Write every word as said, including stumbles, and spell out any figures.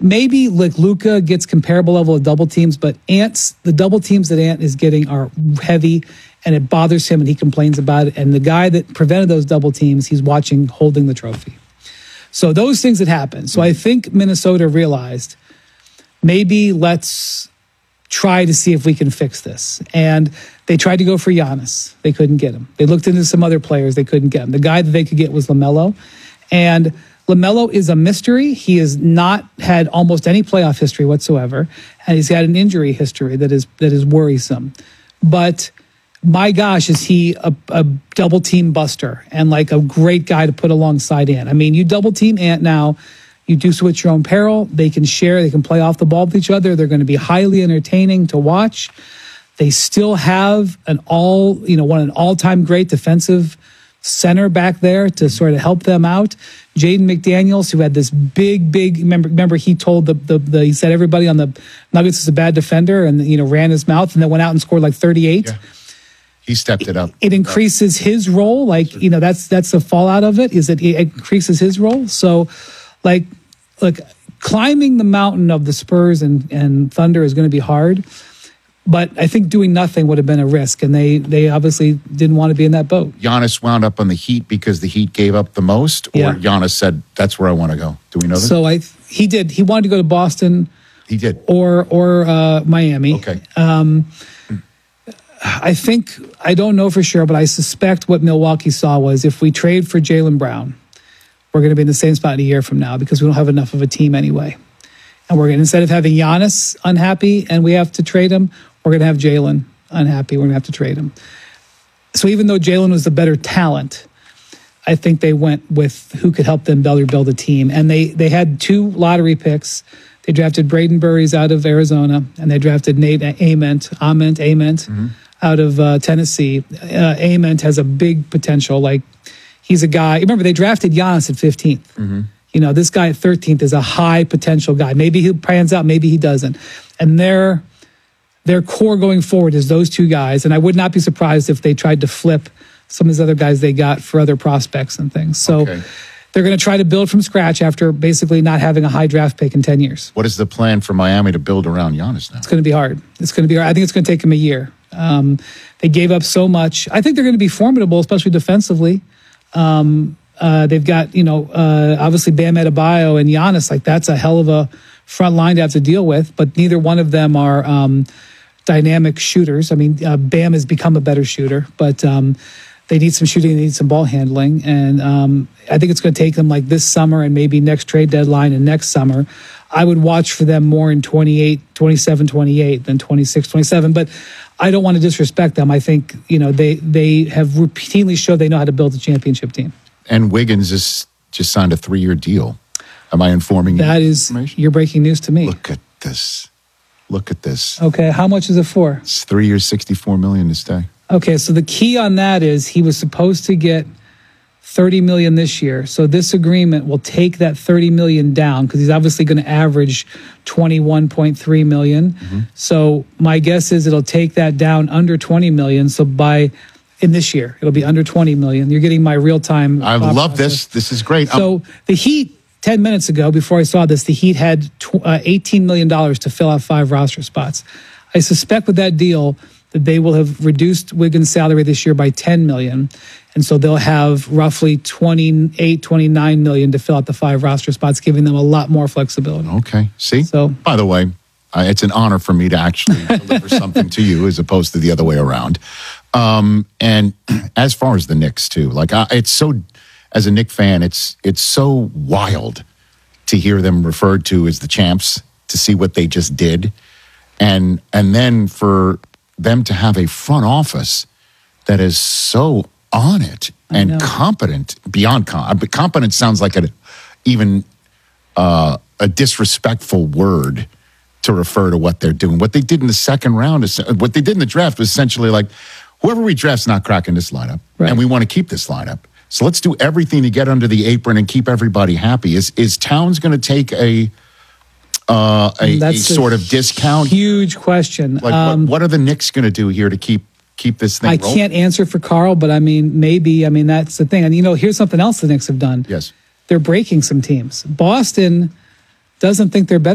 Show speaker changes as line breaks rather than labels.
maybe like Luka gets comparable level of double teams, but Ant's the double teams that Ant is getting are heavy, and it bothers him, and he complains about it. And the guy that prevented those double teams, he's watching holding the trophy. So those things that happen. So I think Minnesota realized maybe let's try to see if we can fix this. And they tried to go for Giannis. They couldn't get him. They looked into some other players. They couldn't get him. The guy that they could get was LaMelo. And LaMelo is a mystery. He has not had almost any playoff history whatsoever. And he's had an injury history that is that is worrisome. But my gosh, is he a, a double team buster and like a great guy to put alongside Ant. I mean, you double team Ant now, you do so at your own peril. They can share, they can play off the ball with each other. They're going to be highly entertaining to watch. They still have an all, you know, one an all-time great defensive center back there to sort of help them out. Jaden McDaniels, who had this big, big, remember, remember he told the, the, the, he said everybody on the Nuggets is a bad defender and, you know, ran his mouth and then went out and scored like thirty-eight.
Yeah. He stepped it up.
It, it increases his role. Like, you know, that's, that's the fallout of it, is that it increases his role. So like, like climbing the mountain of the Spurs and, and Thunder is going to be hard. But I think doing nothing would have been a risk, and they they obviously didn't want to be in that boat.
Giannis wound up on the Heat because the Heat gave up the most, or
yeah.
Giannis said, that's where I want to go. Do we know that?
So I he did. He wanted to go to Boston.
He did.
Or, or uh, Miami.
Okay.
Um, I think, I don't know for sure, but I suspect what Milwaukee saw was if we trade for Jaylen Brown, we're going to be in the same spot in a year from now because we don't have enough of a team anyway. And we're going to, instead of having Giannis unhappy and we have to trade him, we're going to have Jaylen unhappy. We're going to have to trade him. So even though Jaylen was the better talent, I think they went with who could help them better build a team. And they they had two lottery picks. They drafted Braden Burries out of Arizona, and they drafted Nate Ament, Ament, Ament mm-hmm. out of uh, Tennessee. Uh, Ament has a big potential. Like, he's a guy. Remember, they drafted Giannis at fifteenth. Mm-hmm. You know, this guy at thirteenth is a high potential guy. Maybe he pans out, maybe he doesn't. And their their core going forward is those two guys. And I would not be surprised if they tried to flip some of these other guys they got for other prospects and things. So okay. They're going to try to build from scratch after basically not having a high draft pick in ten years.
What is the plan for Miami to build around Giannis now?
It's going to be hard. It's going to be hard. I think it's going to take them a year. Um, they gave up so much. I think they're going to be formidable, especially defensively. Um, uh, they've got, you know, uh, obviously Bam Adebayo and Giannis. Like, that's a hell of a front line to have to deal with. But neither one of them are um, dynamic shooters. I mean, uh, Bam has become a better shooter, but um, they need some shooting, they need some ball handling. And um, I think it's going to take them like this summer and maybe next trade deadline and next summer. I would watch for them more in twenty-eight, twenty-seven, twenty-eight than twenty-six, twenty-seven. But I don't want to disrespect them. I think, you know, they, they have routinely showed they know how to build a championship team.
And Wiggins is just signed a three-year deal. Am I informing you?
That is, you're breaking news to me.
Look at this. Look at this.
Okay, how much is it for?
It's three years, sixty-four million dollars to stay.
Okay, so the key on that is he was supposed to get thirty million dollars this year. So this agreement will take that thirty million dollars down because he's obviously going to average twenty-one point three million dollars. Mm-hmm. So my guess is it'll take that down under twenty million dollars. So by in this year, it'll be under twenty million dollars. You're getting my real-time.
I love process. This. This is great.
So I'm- the Heat, ten minutes ago, before I saw this, the Heat had eighteen million dollars to fill out five roster spots. I suspect with that deal that they will have reduced Wiggins' salary this year by ten million dollars. And so they'll have roughly twenty-eight, twenty-nine million dollars to fill out the five roster spots, giving them a lot more flexibility.
Okay. See?
So,
by the way, uh, it's an honor for me to actually deliver something to you as opposed to the other way around. Um, and as far as the Knicks, too, like I, it's so, as a Knicks fan, it's it's so wild to hear them referred to as the champs, to see what they just did. And and then for them to have a front office that is so on it and competent, beyond com- but competent sounds like a even uh, a disrespectful word to refer to what they're doing. What they did in the second round is what they did in the draft was essentially like, whoever we draft's not cracking this lineup, right. And we want to keep this lineup. So let's do everything to get under the apron and keep everybody happy. Is is Towns going to take a uh, a, a sort of discount?
Huge question.
Like,
um,
what, what are the Knicks going to do here to keep keep this thing
I
rolling?
Can't answer for Carl, but I mean, maybe. I mean, that's the thing. And, you know, here's something else the Knicks have done.
Yes.
They're breaking some teams. Boston doesn't think they're better